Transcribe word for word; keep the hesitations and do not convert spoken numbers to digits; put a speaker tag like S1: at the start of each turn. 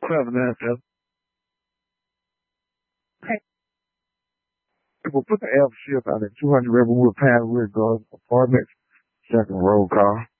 S1: clever than that. People put the F shift out at two hundred Riverwood Pine Wood Gardens Apartments. Second roll call.